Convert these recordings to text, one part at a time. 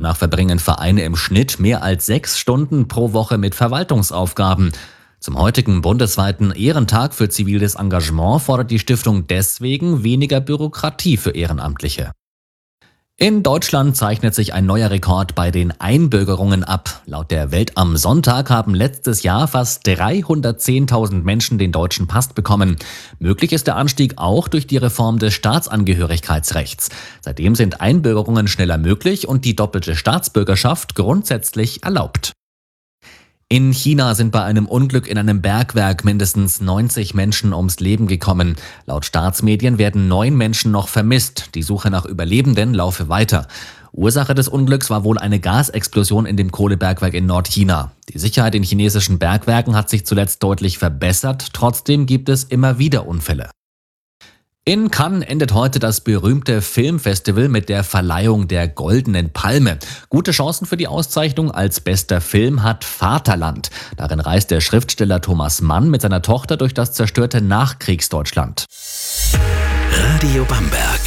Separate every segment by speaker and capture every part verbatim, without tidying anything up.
Speaker 1: Danach verbringen Vereine im Schnitt mehr als sechs Stunden pro Woche mit Verwaltungsaufgaben. Zum heutigen bundesweiten Ehrentag für ziviles Engagement fordert die Stiftung deswegen weniger Bürokratie für Ehrenamtliche. In Deutschland zeichnet sich ein neuer Rekord bei den Einbürgerungen ab. Laut der Welt am Sonntag haben letztes Jahr fast dreihundertzehntausend Menschen den deutschen Pass bekommen. Möglich ist der Anstieg auch durch die Reform des Staatsangehörigkeitsrechts. Seitdem sind Einbürgerungen schneller möglich und die doppelte Staatsbürgerschaft grundsätzlich erlaubt. In China sind bei einem Unglück in einem Bergwerk mindestens neunzig Menschen ums Leben gekommen. Laut Staatsmedien werden neun Menschen noch vermisst. Die Suche nach Überlebenden laufe weiter. Ursache des Unglücks war wohl eine Gasexplosion in dem Kohlebergwerk in Nordchina. Die Sicherheit in chinesischen Bergwerken hat sich zuletzt deutlich verbessert. Trotzdem gibt es immer wieder Unfälle. In Cannes endet heute das berühmte Filmfestival mit der Verleihung der Goldenen Palme. Gute Chancen für die Auszeichnung als bester Film hat Vaterland. Darin reist der Schriftsteller Thomas Mann mit seiner Tochter durch das zerstörte Nachkriegsdeutschland.
Speaker 2: Radio Bamberg.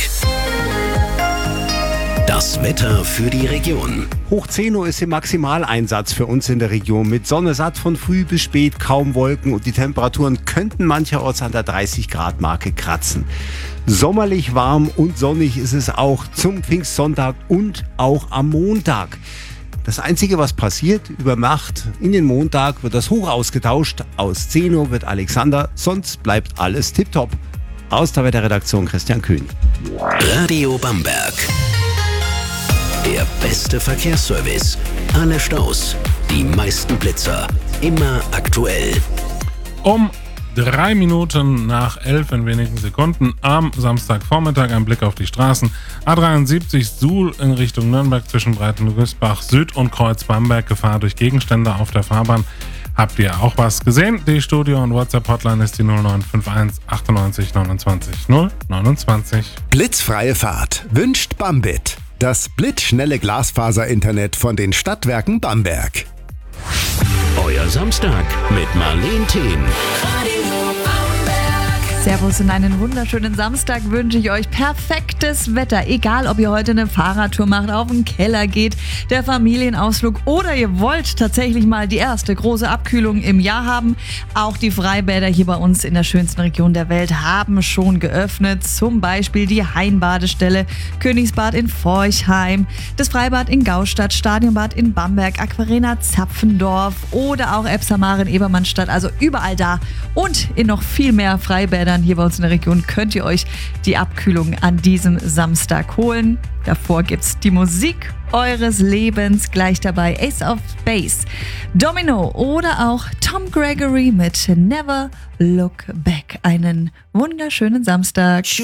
Speaker 2: Das Wetter für die Region.
Speaker 3: Hoch zehn Uhr ist im Maximaleinsatz für uns in der Region. Mit Sonne satt von früh bis spät, kaum Wolken und die Temperaturen könnten mancherorts an der dreißig Grad Marke kratzen. Sommerlich warm und sonnig ist es auch zum Pfingstsonntag und auch am Montag. Das Einzige, was passiert, über Nacht in den Montag wird das Hoch ausgetauscht. Aus zehn Uhr wird Alexander, sonst bleibt alles tipptopp. Aus der Wetterredaktion Christian Kühn.
Speaker 2: Radio Bamberg. Der beste Verkehrsservice. Alle Staus, die meisten Blitzer. Immer aktuell.
Speaker 4: Um drei Minuten nach elf in wenigen Sekunden am Samstagvormittag ein Blick auf die Straßen. A dreiundsiebzig Suhl in Richtung Nürnberg zwischen Breitenrüßbach Süd und Kreuz Bamberg. Gefahr durch Gegenstände auf der Fahrbahn. Habt ihr auch was gesehen? Die Studio- und WhatsApp-Hotline ist die null neun fünf eins achtundneunzig neunundzwanzig null neunundzwanzig.
Speaker 5: Blitzfreie Fahrt wünscht Bambit. Das blitzschnelle Glasfaser-Internet von den Stadtwerken Bamberg.
Speaker 2: Euer Samstag mit Marleen Thien.
Speaker 6: Servus und einen wunderschönen Samstag wünsche ich euch. Perfektes Wetter, egal ob ihr heute eine Fahrradtour macht, auf den Keller geht, der Familienausflug oder ihr wollt tatsächlich mal die erste große Abkühlung im Jahr haben. Auch die Freibäder hier bei uns in der schönsten Region der Welt haben schon geöffnet. Zum Beispiel die Hainbadestelle, Königsbad in Forchheim, das Freibad in Gaustadt, Stadionbad in Bamberg, Aquarena Zapfendorf oder auch Ebsamar in Ebermannstadt. Also überall da und in noch viel mehr Freibädern hier bei uns in der Region könnt ihr euch die Abkühlung an diesem Samstag holen. Davor gibt's die Musik eures Lebens, gleich dabei Ace of Base, Domino oder auch Tom Gregory mit Never Look Back. Einen wunderschönen Samstag.